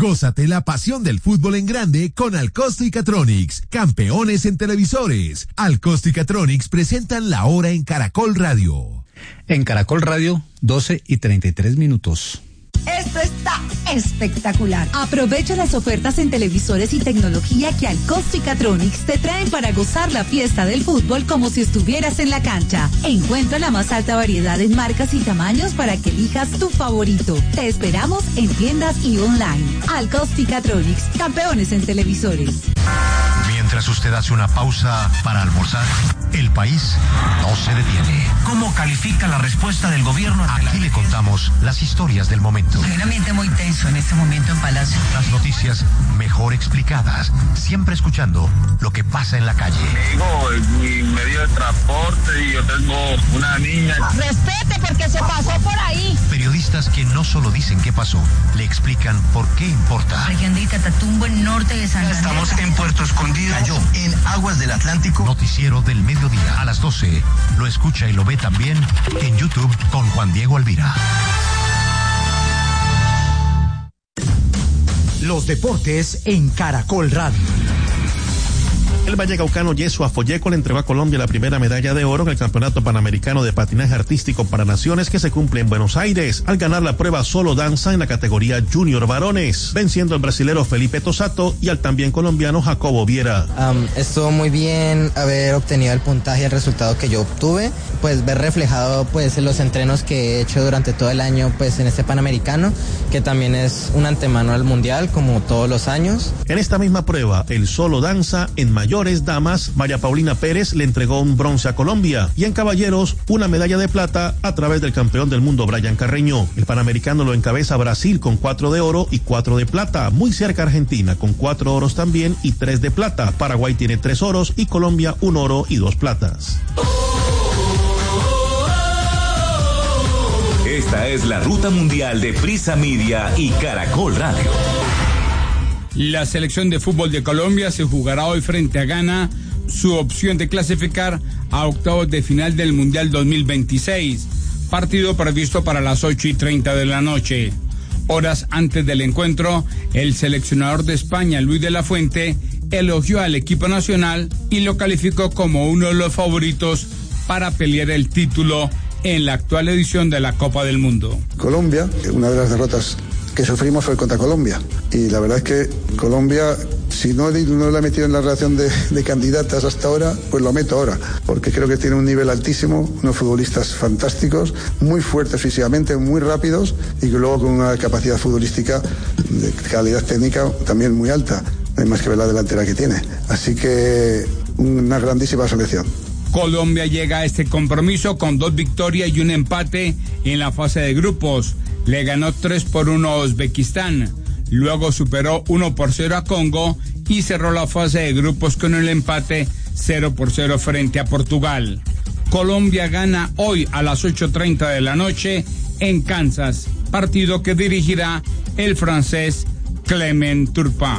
Gózate la pasión del fútbol en grande con Alcosto-Catronics, campeones en televisores. Alcosto-Catronics presentan La Hora en Caracol Radio. En Caracol Radio, 12:33. Esto está espectacular. Aprovecha las ofertas en televisores y tecnología que Alcosto-Catronics te traen para gozar la fiesta del fútbol como si estuvieras en la cancha. Encuentra la más alta variedad en marcas y tamaños para que elijas tu favorito. Te esperamos en tiendas y online. Alcosto-Catronics, campeones en televisores. Mientras usted hace una pausa para almorzar, el país no se detiene. ¿Cómo califica la respuesta del gobierno? Aquí le contamos las historias del momento. Hay un ambiente muy tenso en este momento en Palacio. Las noticias mejor explicadas, siempre escuchando lo que pasa en la calle. Digo, es mi medio de transporte y yo tengo una niña. Respete porque se pasó por ahí. Periodistas que no solo dicen qué pasó, le explican por qué importa. Región de Catatumbo, en norte de San Andrés. Estamos en Puerto Escondido. Cayó en aguas del Atlántico. Noticiero del mediodía a las 12. Lo escucha y lo ve también en YouTube con Juan Diego Alvira. Los deportes en Caracol Radio. El vallecaucano Yesua Folleco le entregó a Colombia la primera medalla de oro en el Campeonato Panamericano de Patinaje Artístico para Naciones que se cumple en Buenos Aires, al ganar la prueba solo danza en la categoría Junior Varones, venciendo al brasilero Felipe Tosato y al también colombiano Jacobo Viera. Estuvo muy bien haber obtenido el puntaje y el resultado que yo obtuve, pues ver reflejado pues los entrenos que he hecho durante todo el año pues en este Panamericano, que también es un antemano al Mundial como todos los años. En esta misma prueba, el solo danza en mayores damas, María Paulina Pérez le entregó un bronce a Colombia y en caballeros una medalla de plata a través del campeón del mundo Brian Carreño. El Panamericano lo encabeza Brasil con 4 de oro y 4 de plata, muy cerca Argentina con 4 oros también y 3 de plata. Paraguay tiene 3 oros y Colombia 1 oro y 2 platas. Esta es la ruta mundial de Prisa Media y Caracol Radio. La selección de fútbol de Colombia se jugará hoy frente a Ghana su opción de clasificar a octavos de final del Mundial 2026, partido previsto para las 8:30 de la noche. Horas antes del encuentro, el seleccionador de España, Luis de la Fuente, elogió al equipo nacional y lo calificó como uno de los favoritos para pelear el título en la actual edición de la Copa del Mundo. Colombia, una de las derrotas que sufrimos fue contra Colombia, y la verdad es que Colombia, si no la he metido en la relación de candidatas hasta ahora, pues lo meto ahora, porque creo que tiene un nivel altísimo, unos futbolistas fantásticos, muy fuertes físicamente, muy rápidos, y que luego con una capacidad futbolística de calidad técnica también muy alta, no hay más que ver la delantera que tiene, así que una grandísima selección. Colombia llega a este compromiso con 2 victorias y un empate en la fase de grupos. Le ganó 3-1 a Uzbekistán, luego superó 1-0 a Congo y cerró la fase de grupos con el empate 0-0 frente a Portugal. Colombia gana hoy a las 8:30 de la noche en Kansas, partido que dirigirá el francés Clement Turpin.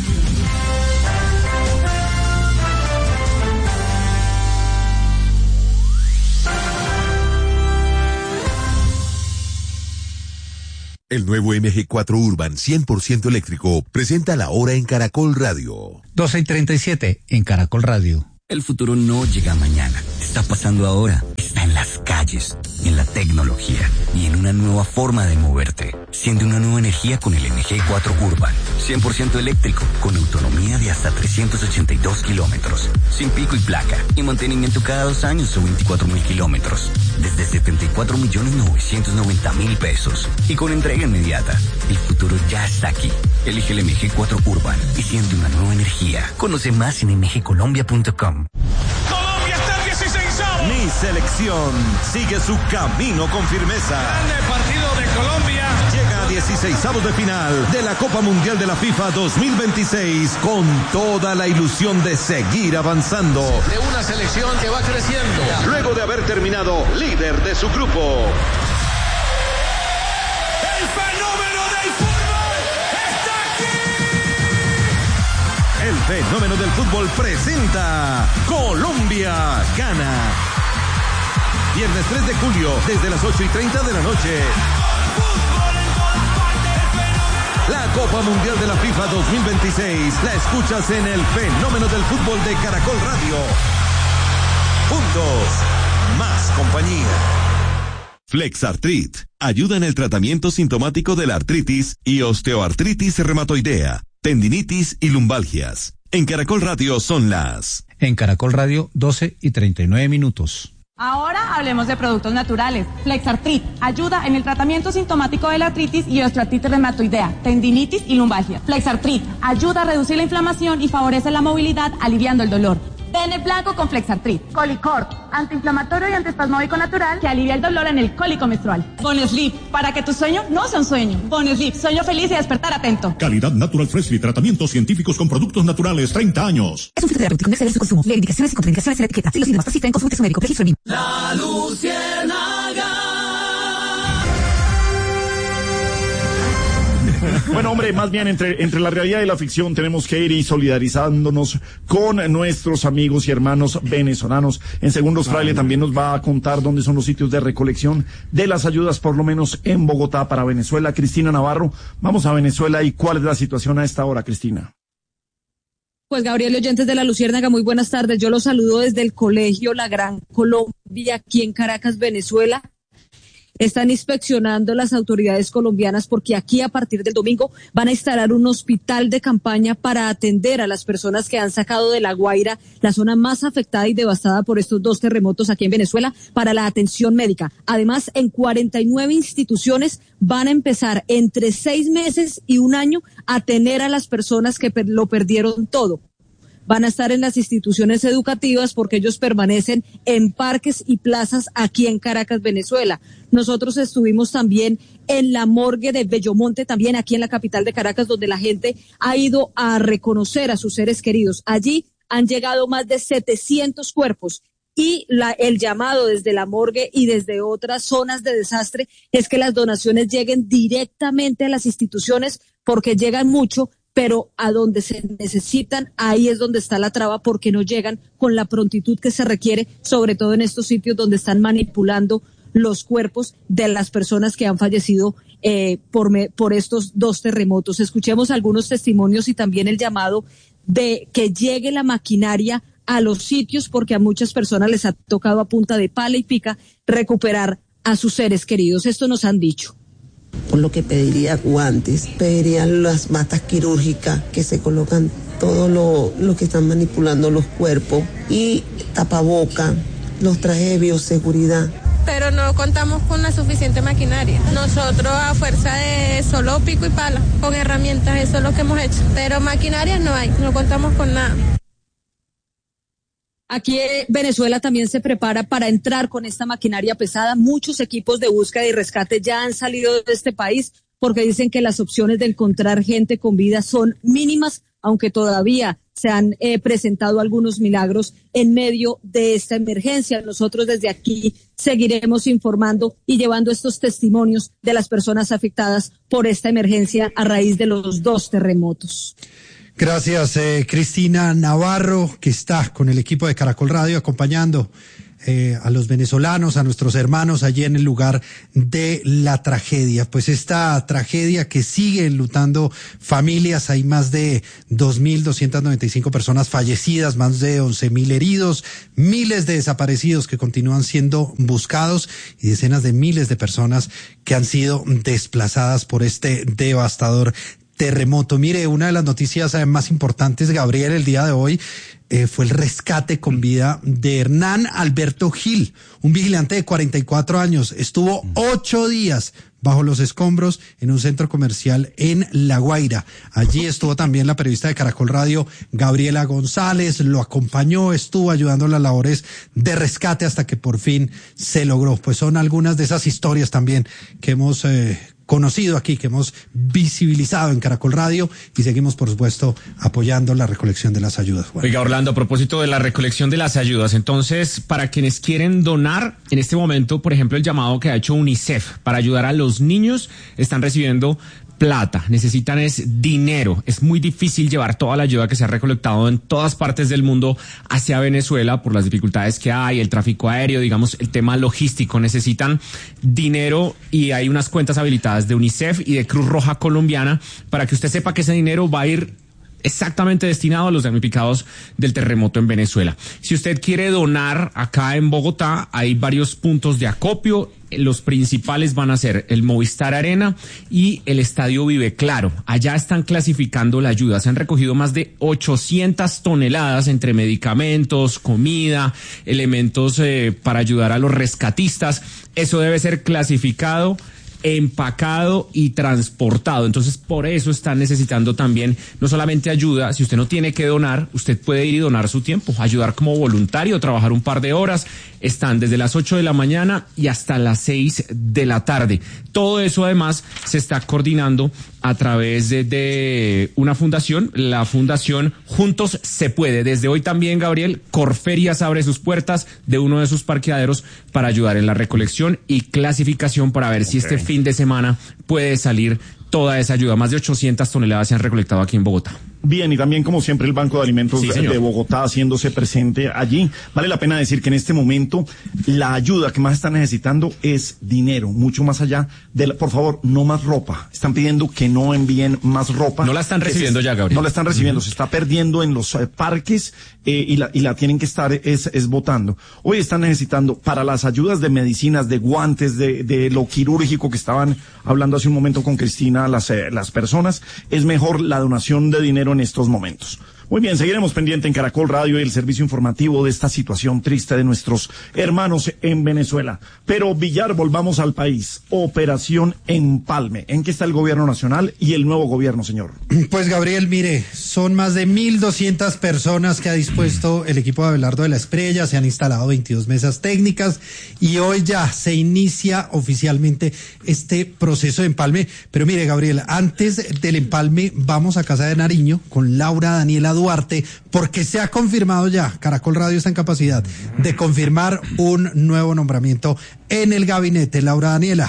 El nuevo MG4 Urban 100% eléctrico presenta La Hora en Caracol Radio. 12:37 en Caracol Radio. El futuro no llega mañana, está pasando ahora, está en las calles, en la tecnología y en una nueva forma de moverte. Siente una nueva energía con el MG4 Urban, 100% eléctrico, con autonomía de hasta 382 kilómetros, sin pico y placa, y mantenimiento cada 2 años o 24,000 kilómetros, desde 74.990.000 pesos, y con entrega inmediata. El futuro ya está aquí. Elige el MG4 Urban y siente una nueva energía. Conoce más en mgcolombia.com. Colombia está en 16avos. Mi selección sigue su camino con firmeza. Grande partido de Colombia. Llega a 16avos de final de la Copa Mundial de la FIFA 2026 con toda la ilusión de seguir avanzando. De una selección que va creciendo. Luego de haber terminado líder de su grupo. El fenómeno del fútbol está aquí. El fenómeno del fútbol presenta Colombia gana. Viernes 3 de julio, desde las 8:30 de la noche. La Copa Mundial de la FIFA 2026 la escuchas en el fenómeno del fútbol de Caracol Radio. Juntos, más compañía. Flexartrit ayuda en el tratamiento sintomático de la artritis y osteoartritis reumatoidea, tendinitis y lumbalgias. En Caracol Radio son las... En Caracol Radio, 12:39. Ahora hablemos de productos naturales. Flexartrit ayuda en el tratamiento sintomático de la artritis y osteoartritis reumatoidea, tendinitis y lumbalgia. Flexartrit ayuda a reducir la inflamación y favorece la movilidad, aliviando el dolor. Pene blanco con Flexartrit. Colicort, antiinflamatorio y antiespasmódico natural que alivia el dolor en el cólico menstrual. Bonesleep, para que tu sueño no sea un sueño. Bonesleep, sueño feliz y despertar atento. Calidad Natural Freshly, tratamientos científicos con productos naturales, 30 años. Es un fitoterapéutico, no excede su consumo. Lee indicaciones y contraindicaciones en la etiqueta. Si los síntomas persisten, consulte a su médico. Registro BIM. La Luciérnaga. Bueno, hombre, más bien entre la realidad y la ficción tenemos que ir solidarizándonos con nuestros amigos y hermanos venezolanos. En segundos, Fraile también nos va a contar dónde son los sitios de recolección de las ayudas, por lo menos en Bogotá, para Venezuela. Cristina Navarro, vamos a Venezuela y cuál es la situación a esta hora, Cristina. Pues Gabriel, oyentes de La Luciérnaga, muy buenas tardes. Yo los saludo desde el Colegio La Gran Colombia, aquí en Caracas, Venezuela. Están inspeccionando las autoridades colombianas porque aquí a partir del domingo van a instalar un hospital de campaña para atender a las personas que han sacado de La Guaira, la zona más afectada y devastada por estos 2 terremotos aquí en Venezuela, para la atención médica. Además, en 49 instituciones van a empezar entre 6 meses y 1 año a atender a las personas que lo perdieron todo. Van a estar en las instituciones educativas porque ellos permanecen en parques y plazas aquí en Caracas, Venezuela. Nosotros estuvimos también en la morgue de Bellomonte, también aquí en la capital de Caracas, donde la gente ha ido a reconocer a sus seres queridos. Allí han llegado más de 700 cuerpos. Y el llamado desde la morgue y desde otras zonas de desastre es que las donaciones lleguen directamente a las instituciones porque llegan mucho, pero a donde se necesitan, ahí es donde está la traba porque no llegan con la prontitud que se requiere, sobre todo en estos sitios donde están manipulando los cuerpos de las personas que han fallecido por estos 2 terremotos. Escuchemos algunos testimonios y también el llamado de que llegue la maquinaria a los sitios porque a muchas personas les ha tocado a punta de pala y pica recuperar a sus seres queridos. Esto nos han dicho. Por lo que pediría guantes, pediría las batas quirúrgicas que se colocan todo lo que están manipulando los cuerpos y tapaboca, los trajes de bioseguridad. Pero no contamos con la suficiente maquinaria. Nosotros a fuerza de solo pico y pala, con herramientas, eso es lo que hemos hecho. Pero maquinaria no hay, no contamos con nada. Aquí Venezuela también se prepara para entrar con esta maquinaria pesada. Muchos equipos de búsqueda y rescate ya han salido de este país porque dicen que las opciones de encontrar gente con vida son mínimas, aunque todavía se han presentado algunos milagros en medio de esta emergencia. Nosotros desde aquí seguiremos informando y llevando estos testimonios de las personas afectadas por esta emergencia a raíz de los 2 terremotos. Gracias, Cristina Navarro, que está con el equipo de Caracol Radio acompañando a los venezolanos, a nuestros hermanos allí en el lugar de la tragedia. Pues esta tragedia que sigue enlutando familias, hay más de 2.295 personas fallecidas, más de 11.000 heridos, miles de desaparecidos que continúan siendo buscados y decenas de miles de personas que han sido desplazadas por este devastador terremoto. Mire, una de las noticias más importantes, Gabriel, el día de hoy fue el rescate con vida de Hernán Alberto Gil, un vigilante de 44 años. Estuvo 8 días bajo los escombros en un centro comercial en La Guaira. Allí estuvo también la periodista de Caracol Radio, Gabriela González, lo acompañó, estuvo ayudando en las labores de rescate hasta que por fin se logró. Pues son algunas de esas historias también que hemos conocido aquí, que hemos visibilizado en Caracol Radio y seguimos, por supuesto, apoyando la recolección de las ayudas. Bueno. Oiga, Orlando, a propósito de la recolección de las ayudas, entonces, para quienes quieren donar, en este momento, por ejemplo, el llamado que ha hecho UNICEF para ayudar a los niños, están recibiendo plata, necesitan es dinero. Es muy difícil llevar toda la ayuda que se ha recolectado en todas partes del mundo hacia Venezuela por las dificultades que hay, el tráfico aéreo, digamos, el tema logístico. Necesitan dinero y hay unas cuentas habilitadas de UNICEF y de Cruz Roja Colombiana para que usted sepa que ese dinero va a ir exactamente destinado a los damnificados del terremoto en Venezuela. Si usted quiere donar acá en Bogotá, hay varios puntos de acopio. Los principales van a ser el Movistar Arena y el Estadio Vive Claro. Allá están clasificando la ayuda. Se han recogido más de 800 toneladas entre medicamentos, comida, elementos para ayudar a los rescatistas. Eso debe ser clasificado, empacado y transportado. Entonces, por eso están necesitando también no solamente ayuda. Si usted no tiene que donar, usted puede ir y donar su tiempo, ayudar como voluntario, trabajar un par de horas. Están desde las 8 de la mañana y hasta las 6 de la tarde. Todo eso además se está coordinando a través de una fundación, la Fundación Juntos Se Puede. Desde hoy también, Gabriel, Corferias abre sus puertas de uno de sus parqueaderos para ayudar en la recolección y clasificación para ver si este fin de semana puede salir toda esa ayuda. Más de 800 toneladas se han recolectado aquí en Bogotá. Bien, y también como siempre el Banco de Alimentos de Bogotá haciéndose presente allí. Vale la pena decir que en este momento la ayuda que más están necesitando es dinero, mucho más allá de por favor, no más ropa. Están pidiendo que no envíen más ropa. No la están recibiendo ya, Gabriel. No la están recibiendo, se está perdiendo en los parques y la tienen que estar es botando. Hoy están necesitando para las ayudas de medicinas, de guantes, de lo quirúrgico que estaban hablando hace un momento con Cristina, las personas, es mejor la donación de dinero en estos momentos. Muy bien, seguiremos pendiente en Caracol Radio y el servicio informativo de esta situación triste de nuestros hermanos en Venezuela. Pero Villar, volvamos al país. Operación Empalme. ¿En qué está el gobierno nacional y el nuevo gobierno, señor? Pues Gabriel, mire, son más de 1.200 personas que ha dispuesto el equipo de Abelardo de la Espriella, se han instalado 22 mesas técnicas y hoy ya se inicia oficialmente este proceso de empalme. Pero mire, Gabriel, antes del empalme vamos a Casa de Nariño con Laura Daniela Duarte, porque se ha confirmado ya, Caracol Radio está en capacidad de confirmar un nuevo nombramiento en el gabinete. Laura Daniela.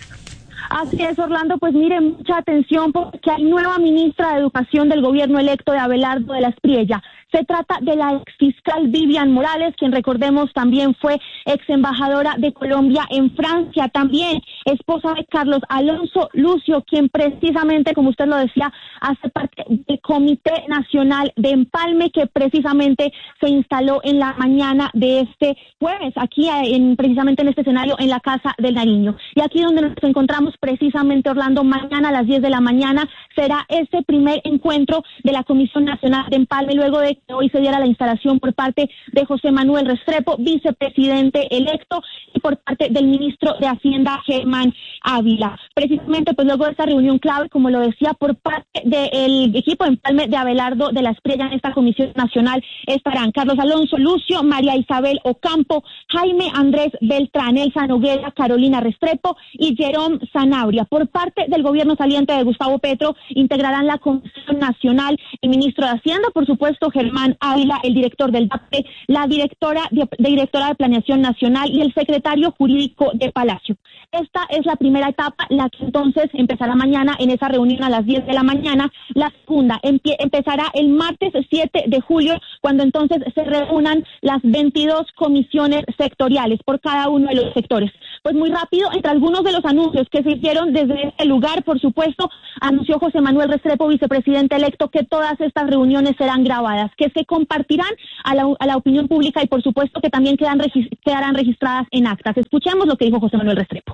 Así es, Orlando, pues mire, mucha atención porque hay nueva ministra de Educación del gobierno electo de Abelardo de la Espriella. Se trata de la exfiscal Vivian Morales, quien recordemos también fue ex embajadora de Colombia en Francia, también esposa de Carlos Alonso Lucio, quien precisamente, como usted lo decía, hace parte del Comité Nacional de Empalme, que precisamente se instaló en la mañana de este jueves, aquí precisamente en este escenario, en la Casa del Nariño. Y aquí donde nos encontramos precisamente, Orlando, mañana a las 10 de la mañana será este primer encuentro de la Comisión Nacional de Empalme, luego de que hoy se diera la instalación por parte de José Manuel Restrepo, vicepresidente electo, y por parte del ministro de Hacienda, Germán Ávila. Precisamente, pues luego de esta reunión clave, como lo decía, por parte del equipo de empalme de Abelardo de la Espriella en esta Comisión Nacional estarán Carlos Alonso Lucio, María Isabel Ocampo, Jaime Andrés Beltrán, Elsa Noguera, Carolina Restrepo y Jerome Sanabria. Por parte del gobierno saliente de Gustavo Petro integrarán la Comisión Nacional el ministro de Hacienda, por supuesto, Germán Ávila, el director del DAPE, la directora de Planeación Nacional y el secretario jurídico de Palacio. Esta es la primera etapa, la que entonces empezará mañana en esa reunión a las 10 de la mañana. La segunda empezará el martes 7 de julio, cuando entonces se reúnan las 22 comisiones sectoriales por cada uno de los sectores. Pues muy rápido, entre algunos de los anuncios que se hicieron desde este lugar, por supuesto, anunció José Manuel Restrepo, vicepresidente electo, que todas estas reuniones serán grabadas, que se compartirán a la opinión pública y por supuesto que también quedarán registradas en actas. Escuchemos lo que dijo José Manuel Restrepo.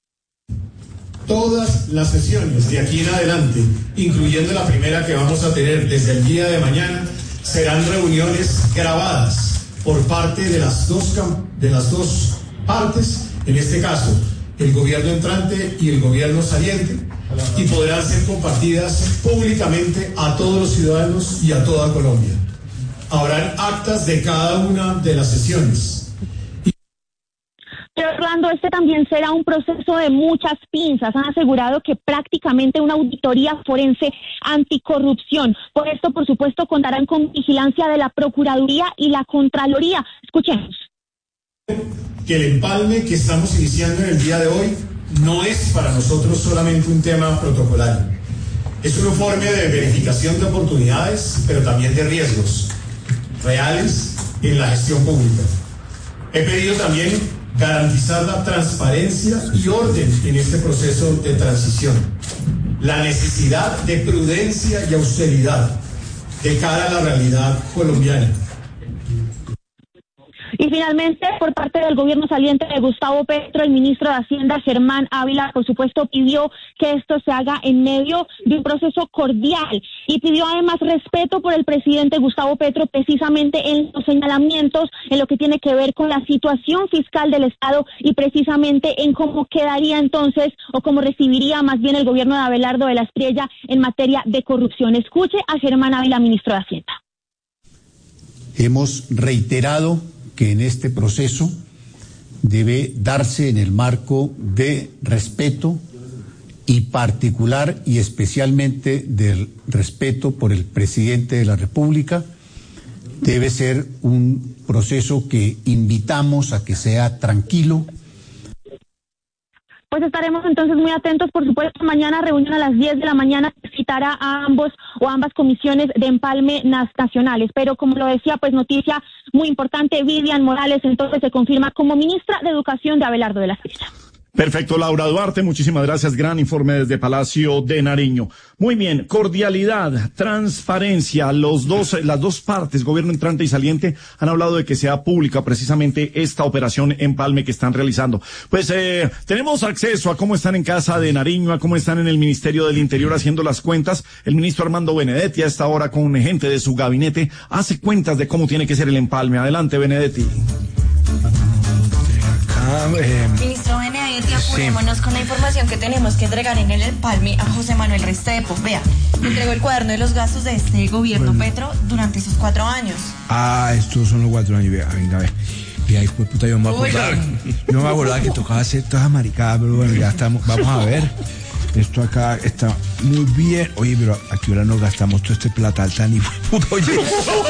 Todas las sesiones de aquí en adelante, incluyendo la primera que vamos a tener desde el día de mañana, serán reuniones grabadas por parte de las dos partes, en este caso el gobierno entrante y el gobierno saliente, y podrán ser compartidas públicamente a todos los ciudadanos y a toda Colombia. Habrán actas de cada una de las sesiones. Pero Orlando, este también será un proceso de muchas pinzas. Han asegurado que prácticamente una auditoría forense anticorrupción. Por esto, por supuesto, contarán con vigilancia de la Procuraduría y la Contraloría. Escuchemos. que el empalme que estamos iniciando en el día de hoy no es para nosotros solamente un tema protocolario. Es un informe de verificación de oportunidades, pero también de riesgos reales en la gestión pública. He pedido también garantizar la transparencia y orden en este proceso de transición, la necesidad de prudencia y austeridad de cara a la realidad colombiana. Y finalmente, por parte del gobierno saliente de Gustavo Petro, el ministro de Hacienda, Germán Ávila, por supuesto, pidió que esto se haga en medio de un proceso cordial y pidió además respeto por el presidente Gustavo Petro, precisamente en los señalamientos en lo que tiene que ver con la situación fiscal del Estado y precisamente en cómo quedaría entonces o cómo recibiría más bien el gobierno de Abelardo de la Espriella en materia de corrupción. Escuche a Germán Ávila, ministro de Hacienda. Hemos reiterado que en este proceso debe darse en el marco de respeto y particular y especialmente del respeto por el presidente de la República. Debe ser un proceso que invitamos a que sea tranquilo. Pues estaremos entonces muy atentos, por supuesto, mañana reunión a las 10 de la mañana citará a ambos o ambas comisiones de empalme nacionales, pero como lo decía, pues noticia muy importante, Vivian Morales entonces se confirma como ministra de Educación de Abelardo de la Espriella. Perfecto, Laura Duarte, muchísimas gracias, gran informe desde Palacio de Nariño. Muy bien, cordialidad, transparencia, las dos partes, gobierno entrante y saliente, han hablado de que sea pública precisamente esta operación empalme que están realizando. Pues tenemos acceso a cómo están en Casa de Nariño, a cómo están en el Ministerio del Interior haciendo las cuentas. El ministro Armando Benedetti a esta hora con gente de su gabinete hace cuentas de cómo tiene que ser el empalme. Adelante, Benedetti. Ministro Benedetti, apurémonos con la información que tenemos que entregar en el empalme a José Manuel Restrepo. Vea, entregó el cuaderno de los gastos de este gobierno Petro durante esos 4 años. Estos son los 4 años. Venga, a ver. Mira, hijo de puta, yo me acordaba que tocaba hacer todas esas maricadas, pero bueno, ya estamos, vamos a ver. Esto acá está muy bien. Oye, pero ¿a qué hora nos gastamos todo este platal tan hijo de puta? Oye,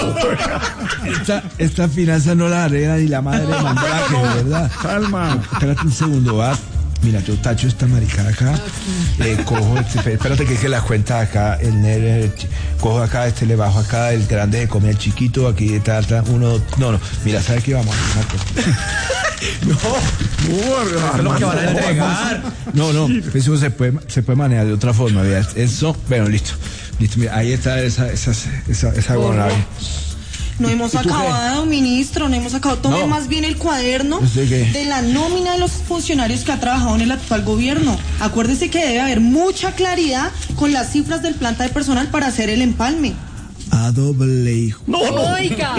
esta finanza no la arregla ni la madre de Mandrake, ¿verdad? Calma. Espérate un segundo, va. Mira, yo tacho esta maricada acá, cojo, espérate que la cuenta acá, cojo acá, le bajo acá, el grande de comer chiquito, aquí está, uno, no, mira, ¿sabes qué? Vamos a hacer No, que van a entregar. No, eso se puede manejar de otra forma, ¿verdad? Eso, bueno, listo, mira, ahí está esa gobernable. No hemos acabado, ministro, no hemos acabado. Tome más bien el cuaderno de la nómina de los funcionarios que ha trabajado en el actual gobierno. Acuérdese que debe haber mucha claridad con las cifras del planta de personal para hacer el empalme. A doble hijo. No. Oiga.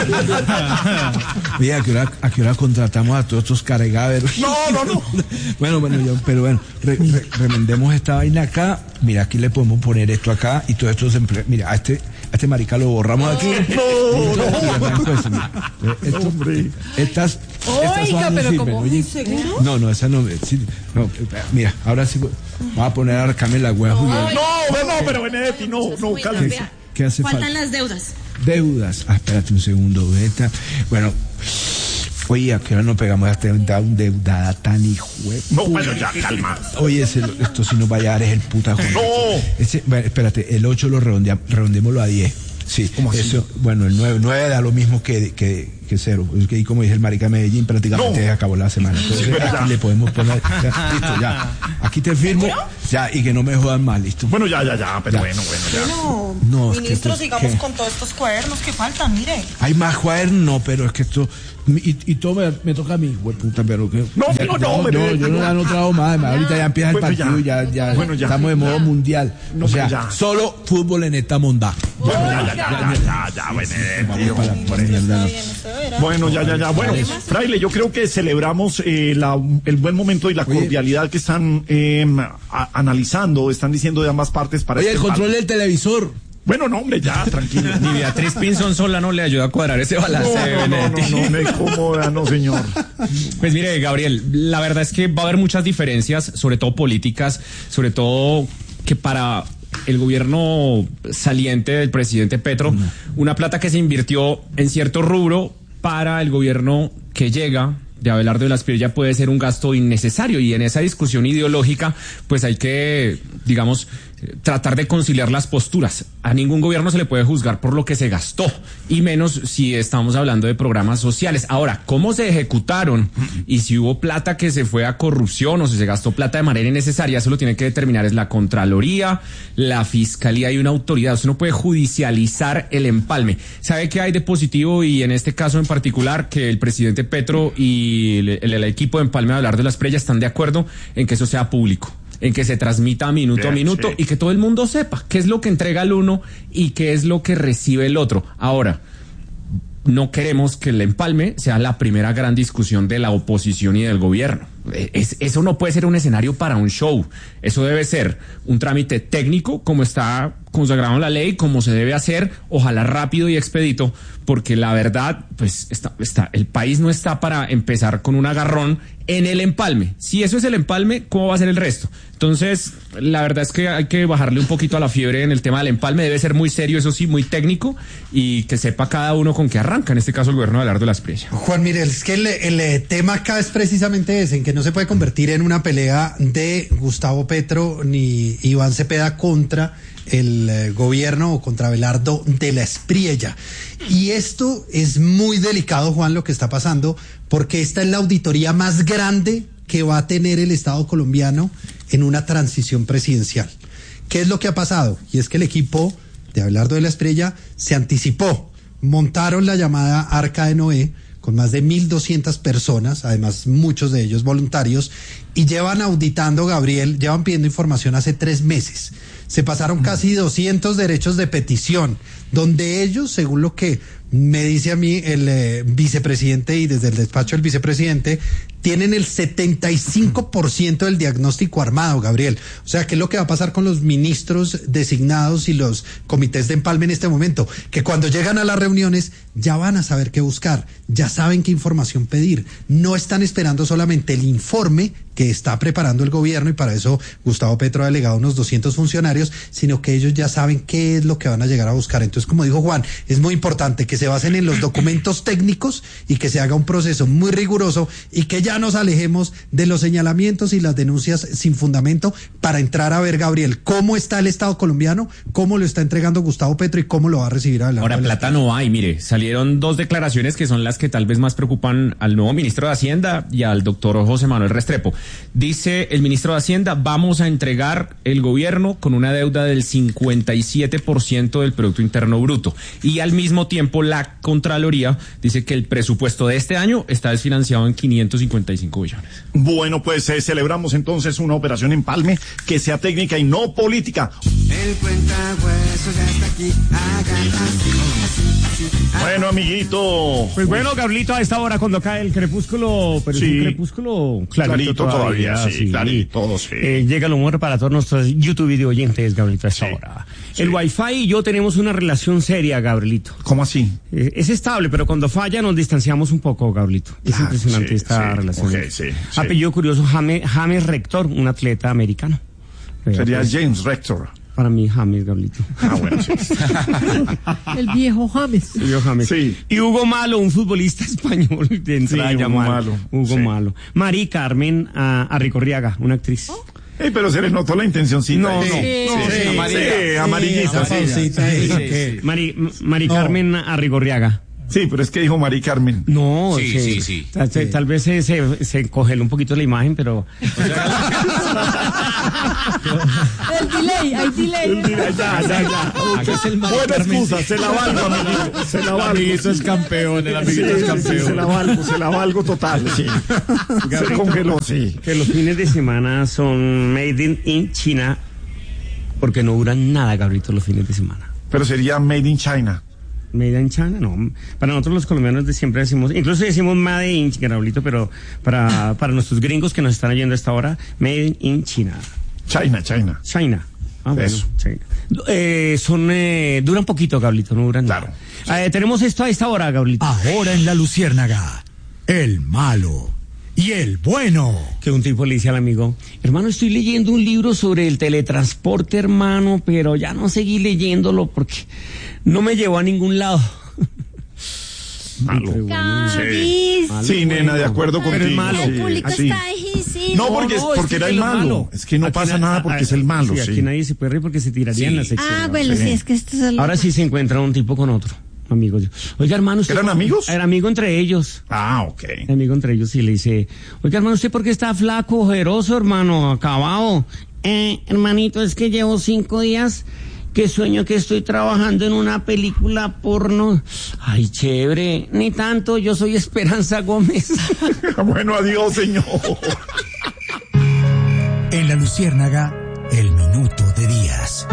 Mira, ¿a qué hora contratamos a todos estos cargaveros? No. Bueno, remendemos esta vaina acá. Mira, aquí le podemos poner esto acá y todos estos empleos. Mira, a este marica lo borramos aquí. Estas oiga, pero sirven, como oye, ¿seguro? No, esa no, mira, ahora sí vamos a poner a arcarme la hueá. No, pero Benedetti, no, cálmese. ¿Qué hace falta? Faltan las deudas. Deudas. Espérate un segundo, Beta. Bueno, oye, ¿a qué hora nos pegamos a esta deudada tan hijo? No, bueno, ya, calma. Oye, esto si nos vaya a dar es el puta joder. No. Bueno, espérate, el 8 lo redondémoslo a 10. Sí, ¿cómo así? Eso, bueno, el 9 da lo mismo que 0. Y como dice el marica Medellín, prácticamente acabó la semana. Entonces, aquí le podemos poner, listo, ya. Aquí te firmo, ya, y que no me jodan mal, listo. Bueno, ya, pero bueno, ya. No, ministro, sigamos con todos estos cuadernos que faltan, mire. Hay más cuadernos, pero es que esto, y todo me toca a mí, güey, puta, pero que. Yo no trabajo más, ahorita ya empieza el partido, ya estamos de modo mundial. O sea, solo fútbol en esta mondá. Ya, Bueno, ya. Bueno, Fraile, yo creo que celebramos el buen momento y la cordialidad que están analizando, están diciendo de ambas partes para el control del televisor. Bueno, no, hombre, ya, tranquilo. Ni Beatriz Pinzón sola no le ayuda a cuadrar ese balance. No me incomoda, no, señor. Pues mire, Gabriel, la verdad es que va a haber muchas diferencias, sobre todo políticas, sobre todo que para el gobierno saliente del presidente Petro, una plata que se invirtió en cierto rubro para el gobierno que llega de Abelardo de la Espriella puede ser un gasto innecesario, y en esa discusión ideológica pues hay que, digamos, tratar de conciliar las posturas. A ningún gobierno se le puede juzgar por lo que se gastó, y menos si estamos hablando de programas sociales. Ahora, ¿cómo se ejecutaron? Y si hubo plata que se fue a corrupción o si se gastó plata de manera innecesaria, eso lo tiene que determinar es la Contraloría, la Fiscalía y una autoridad. Usted no puede judicializar el empalme. ¿Sabe qué hay de positivo? Y en este caso en particular, que el presidente Petro y el equipo de empalme de Abelardo de la Espriella están de acuerdo en que eso sea público, en que se transmita minuto a minuto, y que todo el mundo sepa qué es lo que entrega el uno y qué es lo que recibe el otro. Ahora, no queremos que el empalme sea la primera gran discusión de la oposición y del gobierno. Eso no puede ser un escenario para un show. Eso debe ser un trámite técnico, como está consagrado en la ley, como se debe hacer, ojalá rápido y expedito, porque la verdad, pues el país no está para empezar con un agarrón en el empalme. Si eso es el empalme, ¿cómo va a ser el resto? Entonces, la verdad es que hay que bajarle un poquito a la fiebre en el tema del empalme. Debe ser muy serio, eso sí, muy técnico, y que sepa cada uno con qué arranca, en este caso el gobierno de Abelardo de la Espriella. Juan, mire, es que el tema acá es precisamente ese, en que no se puede convertir en una pelea de Gustavo Petro ni Iván Cepeda contra el gobierno o contra Abelardo de la Espriella. Y esto es muy delicado, Juan, lo que está pasando, porque esta es la auditoría más grande que va a tener el Estado colombiano en una transición presidencial. ¿Qué es lo que ha pasado? Y es que el equipo de Abelardo de la Espriella se anticipó, montaron la llamada Arca de Noé con más de 1.200 personas, además muchos de ellos voluntarios, y llevan auditando, Gabriel, llevan pidiendo información hace 3 meses. Se pasaron casi 200 derechos de petición, donde ellos, según lo que me dice a mí el vicepresidente y desde el despacho del vicepresidente, tienen el 75% del diagnóstico armado, Gabriel. O sea, ¿qué es lo que va a pasar con los ministros designados y los comités de empalme en este momento? Que cuando llegan a las reuniones ya van a saber qué buscar, ya saben qué información pedir. No están esperando solamente el informe que está preparando el gobierno, y para eso Gustavo Petro ha delegado unos 200 funcionarios, sino que ellos ya saben qué es lo que van a llegar a buscar. Entonces, como dijo Juan, es muy importante que se basen en los documentos técnicos y que se haga un proceso muy riguroso, y que ya nos alejemos de los señalamientos y las denuncias sin fundamento, para entrar a ver, Gabriel, cómo está el Estado colombiano, cómo lo está entregando Gustavo Petro y cómo lo va a recibir adelante. Ahora, plata no hay, mire, salieron 2 declaraciones que son las que tal vez más preocupan al nuevo ministro de Hacienda y al doctor José Manuel Restrepo. Dice el ministro de Hacienda: vamos a entregar el gobierno con una deuda del 57% del Producto Interno Bruto. Y al mismo tiempo la Contraloría dice que el presupuesto de este año está desfinanciado en 555 billones. Bueno, pues celebramos entonces una operación empalme que sea técnica y no política. El cuentahuesos ya está aquí, hagan así. Bueno, amiguito. Pues bueno, Gabrielito, a esta hora cuando cae el crepúsculo, pero sí, es un crepúsculo clarito todavía, sí, clarito, sí. Llega el humor para todos nuestros YouTube video oyentes, Gabrielito, a esta hora. Sí. El Wi-Fi y yo tenemos una relación seria, Gabrielito. ¿Cómo así? Es estable, pero cuando falla nos distanciamos un poco, Gabrielito. Es impresionante esta relación. Okay, sí. Apellido curioso, James Rector, un atleta americano. Sería pues, James Rector. Para mí, James, Gabrielito. Bueno, sí. El viejo James. El viejo James. Sí. Y Hugo Malo, un futbolista español de entrada llamado Hugo Malo. Mari Carmen Arrigorriaga, una actriz. ¿Oh? Pero se les notó la intencióncita. No. Amarillita. Mari Carmen Arrigorriaga. Sí, pero es que dijo Mari Carmen. No, sí. Tal vez se congeló un poquito la imagen, pero... El delay, hay delay. Ya. Buena excusa, se la valgo, amiguito. Se la valgo. El amiguito es campeón, el amiguito es campeón. Se la valgo total, sí. Se congeló, sí. Que los fines de semana son made in China, porque no duran nada, Gabrielito, los fines de semana. Pero sería made in China. Made in China, no. Para nosotros los colombianos siempre decimos, incluso decimos made in, Gabrielito, pero para nuestros gringos que nos están oyendo a esta hora, made in China. China. Ah, bueno, China. Duran poquito, Gabrielito, no duran nada. Claro. Tenemos esto a esta hora, Gabrielito. Ahora en La Luciérnaga, el malo y el bueno. Que un tipo le dice al amigo: hermano, estoy leyendo un libro sobre el teletransporte, hermano, pero ya no seguí leyéndolo porque no me llevó a ningún lado. Malo. Sí. Sí, nena, de acuerdo contigo. Pero es malo. El público Sí. está difícil. No, porque era el malo. Es que no pasa nada porque es el malo. Sí, aquí nadie se puede reír porque se tiraría en la sección. Ah, bueno, sí, es que esto es Ahora sí se encuentra un tipo con otro. Amigos. Oiga, hermano, ¿usted ¿eran amigos? Era amigo entre ellos. Ah, ok. Amigo entre ellos y le dice, oiga, hermano, ¿usted por qué está flaco, ojeroso, hermano, acabado? Hermanito, es que llevo 5 días que sueño que estoy trabajando en una película porno. Ay, chévere. Ni tanto, yo soy Esperanza Gómez. Bueno, adiós, señor. En La Luciérnaga, el minuto de Díaz.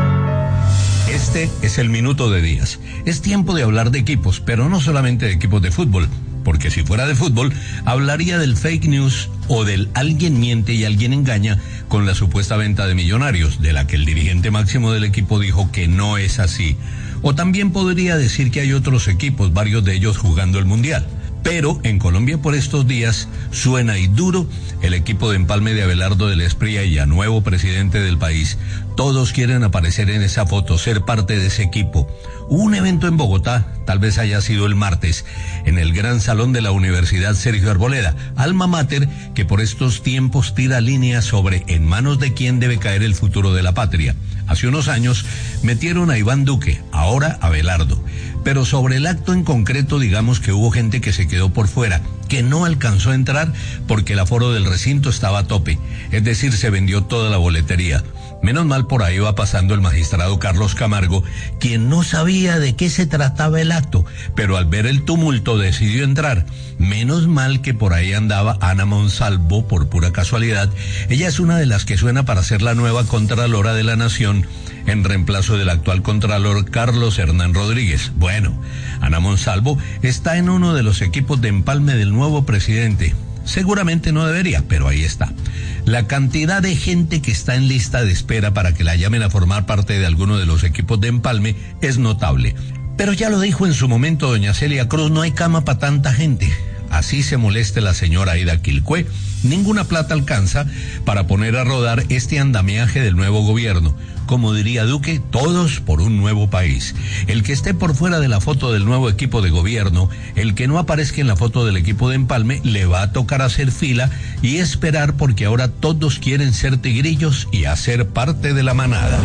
Este es el minuto de Díaz. Es tiempo de hablar de equipos, pero no solamente de equipos de fútbol, porque si fuera de fútbol, hablaría del fake news o del alguien miente y alguien engaña con la supuesta venta de Millonarios, de la que el dirigente máximo del equipo dijo que no es así. O también podría decir que hay otros equipos, varios de ellos jugando el Mundial. Pero en Colombia por estos días suena y duro el equipo de empalme de Abelardo del Espriella y ya nuevo presidente del país. Todos quieren aparecer en esa foto, ser parte de ese equipo. Hubo un evento en Bogotá, tal vez haya sido el martes, en el gran salón de la Universidad Sergio Arboleda, alma mater que por estos tiempos tira líneas sobre en manos de quién debe caer el futuro de la patria. Hace unos años metieron a Iván Duque, ahora a Abelardo. Pero sobre el acto en concreto, digamos que hubo gente que se quedó por fuera, que no alcanzó a entrar porque el aforo del recinto estaba a tope. Es decir, se vendió toda la boletería. Menos mal por ahí va pasando el magistrado Carlos Camargo, quien no sabía de qué se trataba el acto, pero al ver el tumulto decidió entrar. Menos mal que por ahí andaba Ana Monsalvo, por pura casualidad. Ella es una de las que suena para ser la nueva Contralora de la Nación, en reemplazo del actual Contralor Carlos Hernán Rodríguez. Bueno, Ana Monsalvo está en uno de los equipos de empalme del nuevo presidente. Seguramente no debería, pero ahí está. La cantidad de gente que está en lista de espera para que la llamen a formar parte de alguno de los equipos de empalme es notable. Pero ya lo dijo en su momento doña Celia Cruz, no hay cama para tanta gente. Así se moleste la señora Aida Quilcué, ninguna plata alcanza para poner a rodar este andamiaje del nuevo gobierno. Como diría Duque, todos por un nuevo país. El que esté por fuera de la foto del nuevo equipo de gobierno, el que no aparezca en la foto del equipo de empalme, le va a tocar hacer fila y esperar porque ahora todos quieren ser tigrillos y hacer parte de la manada.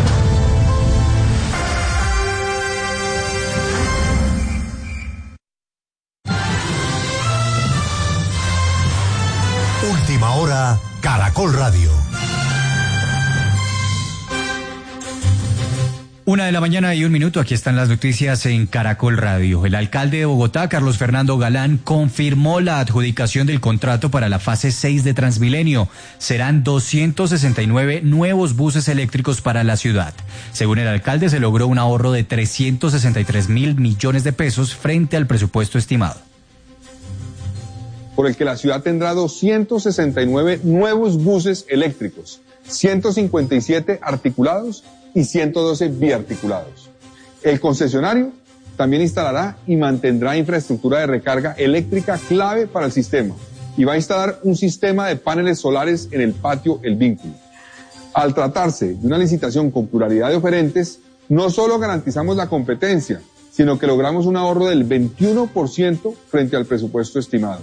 Última hora, Caracol Radio. 1:01 a.m. Aquí están las noticias en Caracol Radio. El alcalde de Bogotá, Carlos Fernando Galán, confirmó la adjudicación del contrato para la fase 6 de Transmilenio. Serán 269 nuevos buses eléctricos para la ciudad. Según el alcalde, se logró un ahorro de 363.000 millones de pesos frente al presupuesto estimado. Por el que la ciudad tendrá 269 nuevos buses eléctricos, 157 articulados y 112 biarticulados. El concesionario también instalará y mantendrá infraestructura de recarga eléctrica clave para el sistema y va a instalar un sistema de paneles solares en el patio El Vínculo. Al tratarse de una licitación con pluralidad de oferentes, no solo garantizamos la competencia, sino que logramos un ahorro del 21% frente al presupuesto estimado.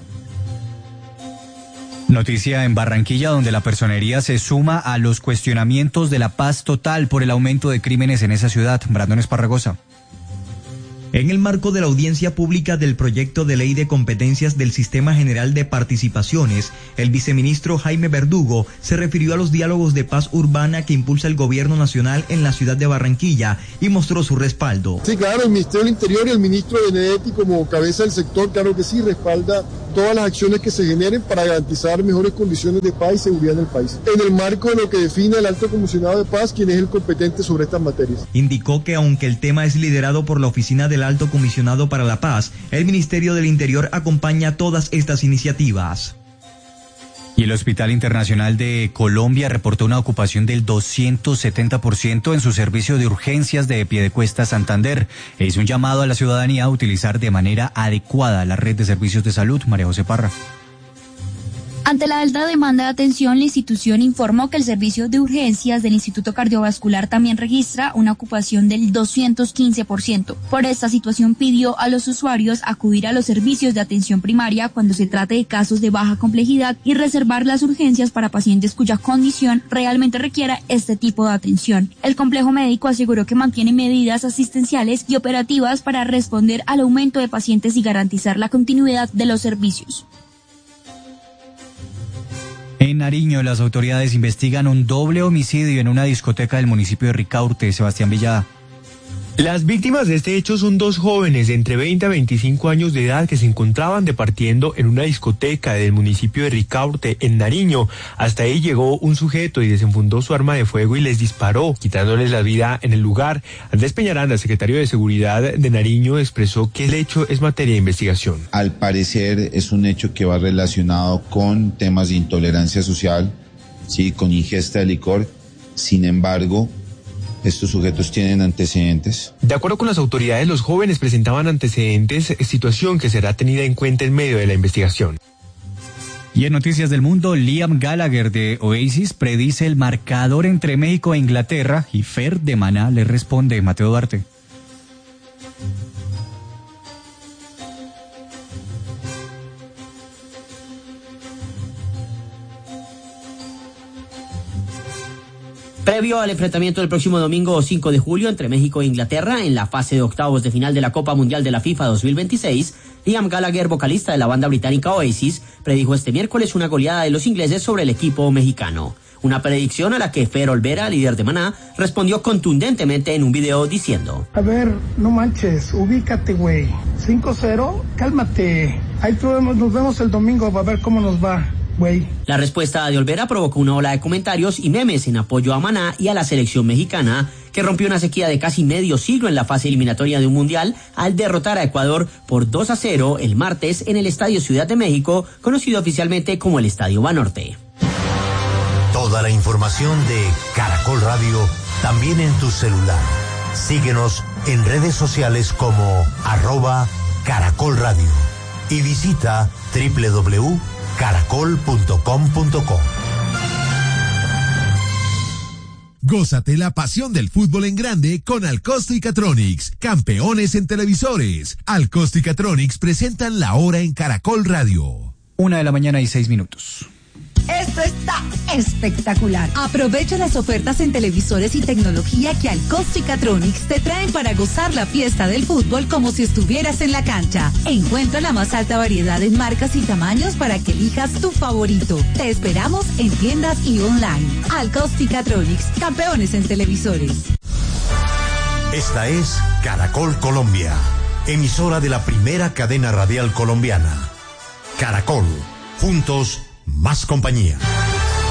Noticia en Barranquilla, donde la personería se suma a los cuestionamientos de la paz total por el aumento de crímenes en esa ciudad. Brandon Esparragosa. En el marco de la audiencia pública del proyecto de ley de competencias del Sistema General de Participaciones, el viceministro Jaime Verdugo se refirió a los diálogos de paz urbana que impulsa el gobierno nacional en la ciudad de Barranquilla y mostró su respaldo. Sí, claro, el Ministerio del Interior y el ministro Benedetti como cabeza del sector, claro que sí, respalda todas las acciones que se generen para garantizar mejores condiciones de paz y seguridad en el país. En el marco de lo que define el Alto Comisionado de Paz, quien es el competente sobre estas materias. Indicó que aunque el tema es liderado por la Oficina del Alto Comisionado para la Paz, el Ministerio del Interior acompaña todas estas iniciativas. Y el Hospital Internacional de Colombia reportó una ocupación del 270% en su servicio de urgencias de Piedecuesta Santander e hizo un llamado a la ciudadanía a utilizar de manera adecuada la red de servicios de salud. María José Parra. Ante la alta demanda de atención, la institución informó que el servicio de urgencias del Instituto Cardiovascular también registra una ocupación del 215%. Por esta situación pidió a los usuarios acudir a los servicios de atención primaria cuando se trate de casos de baja complejidad y reservar las urgencias para pacientes cuya condición realmente requiera este tipo de atención. El complejo médico aseguró que mantiene medidas asistenciales y operativas para responder al aumento de pacientes y garantizar la continuidad de los servicios. En Nariño, las autoridades investigan un doble homicidio en una discoteca del municipio de Ricaurte. Sebastián Villada. Las víctimas de este hecho son dos jóvenes de entre 20 a 25 años de edad que se encontraban departiendo en una discoteca del municipio de Ricaurte, en Nariño. Hasta ahí llegó un sujeto y desenfundó su arma de fuego y les disparó, quitándoles la vida en el lugar. Andrés Peñaranda, secretario de Seguridad de Nariño, expresó que el hecho es materia de investigación. Al parecer es un hecho que va relacionado con temas de intolerancia social, sí, con ingesta de licor. Sin embargo, estos sujetos tienen antecedentes. De acuerdo con las autoridades, los jóvenes presentaban antecedentes, situación que será tenida en cuenta en medio de la investigación. Y en Noticias del Mundo, Liam Gallagher de Oasis predice el marcador entre México e Inglaterra y Fer de Maná le responde. Mateo Duarte. Previo al enfrentamiento del próximo domingo 5 de julio entre México e Inglaterra en la fase de octavos de final de la Copa Mundial de la FIFA 2026, Liam Gallagher, vocalista de la banda británica Oasis, predijo este miércoles una goleada de los ingleses sobre el equipo mexicano. Una predicción a la que Fer Olvera, líder de Maná, respondió contundentemente en un video diciendo: a ver, no manches, ubícate, güey. 5-0, cálmate. Ahí nos vemos el domingo para ver cómo nos va. La respuesta de Olvera provocó una ola de comentarios y memes en apoyo a Maná y a la selección mexicana, que rompió una sequía de casi medio siglo en la fase eliminatoria de un mundial al derrotar a Ecuador por 2-0 el martes en el Estadio Ciudad de México, conocido oficialmente como el Estadio Banorte. Toda la información de Caracol Radio también en tu celular. Síguenos en redes sociales como @Caracol Radio y visita www.caracol.com.co. Gózate la pasión del fútbol en grande con Alcosto y Catronics, campeones en televisores. Alcosto y Catronics presentan La Hora en Caracol Radio. 1:06 a.m. Esto está espectacular. Aprovecha las ofertas en televisores y tecnología que Alcosto y Catronics te traen para gozar la fiesta del fútbol como si estuvieras en la cancha. Encuentra la más alta variedad en marcas y tamaños para que elijas tu favorito. Te esperamos en tiendas y online. Alcosto y Catronics, campeones en televisores. Esta es Caracol Colombia, emisora de la primera cadena radial colombiana. Caracol, juntos, más compañía.